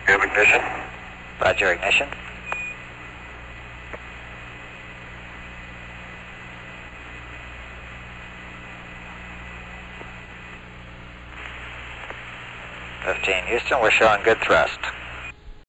You have ignition? Roger, ignition. Houston, we're showing good thrust.